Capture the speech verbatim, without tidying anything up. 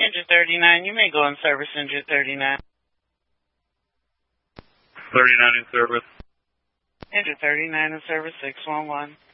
Engine thirty-nine, you may go in service, Engine thirty-nine. thirty-nine in service. Engine thirty-nine in service, six one one.